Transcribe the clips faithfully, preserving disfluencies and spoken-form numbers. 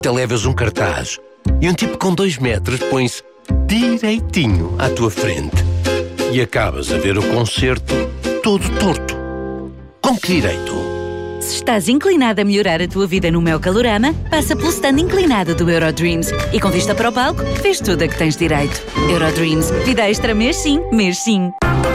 levas um cartaz e um tipo com dois metros põe-se direitinho à tua frente e acabas a ver o concerto todo torto. Com que direito? Se estás inclinado a melhorar a tua vida no meu Calorama, passa pelo stand inclinado do Eurodreams e com vista para o palco, vês tudo a que tens direito. Eurodreams, vida extra mês sim, mês sim.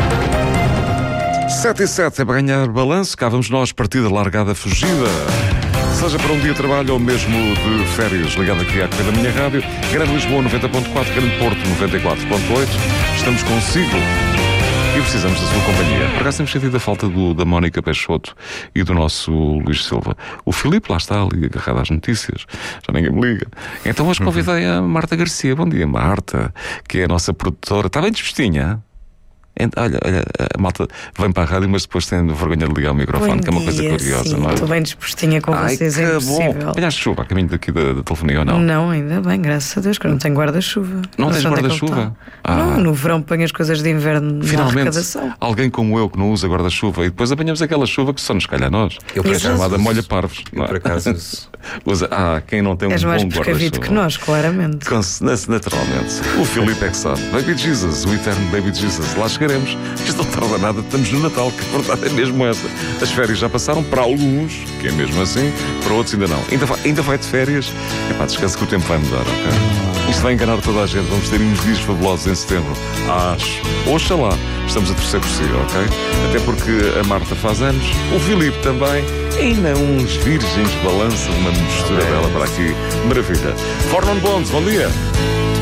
sete e sete é para ganhar balanço, cá vamos nós, partida largada fugida. Seja para um dia de trabalho ou mesmo de férias, ligado aqui à Correia da Minha Rádio, Grande Lisboa noventa ponto quatro, Grande Porto noventa e quatro ponto oito, estamos consigo e precisamos da sua companhia. Por acaso temos sentido a falta do, da Mónica Peixoto e do nosso Luís Silva. O Filipe lá está ali agarrado às notícias, já ninguém me liga. Então hoje convidei a Marta Garcia. Bom dia, Marta, que é a nossa produtora. Está bem dispostinha? Olha, olha, a malta vem para a rádio, mas depois tem vergonha de ligar o microfone, Bom que é uma coisa dia, curiosa, sim, não é? Estou bem dispostinha com Ai, vocês, que é bom. impossível. Apanhaste chuva a caminho daqui da, da telefonia ou não? Não, ainda bem, graças a Deus, que eu não tenho guarda-chuva. Não tens sei onde é que ele guarda-chuva? está. Ah. Não, no verão ponho as coisas de inverno na Finalmente, arrecadação. alguém como eu que não usa guarda-chuva e depois apanhamos aquela chuva que só nos calha a nós. Eu por É acaso chamada uso. molha-parvos. Eu por acaso uso. Usa. Ah, quem não tem um És bom mais guarda-chuva. precavido que nós, claramente. Com- Naturalmente. O Filipe é que sabe. Baby Jesus, o eterno Baby Jesus. Lá chegaremos. Isto não tarda nada, estamos no Natal, que a verdade é mesmo essa. As férias já passaram para alguns, que é mesmo assim, para outros ainda não. Ainda vai, ainda vai de férias. Epá, descansa que o tempo vai mudar, ok? Isto vai enganar toda a gente. Vamos ter uns dias fabulosos em setembro. Acho. Oxalá. Estamos a torcer por si, ok? Até porque a Marta faz anos, o Filipe também, e ainda uns virgens balançam uma mistura dela para aqui. Maravilha. Forman Bonds, bom dia.